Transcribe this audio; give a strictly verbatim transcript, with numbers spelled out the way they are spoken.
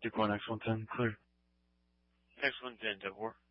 Decoy, next one ten, clear. Next one ten, ten four.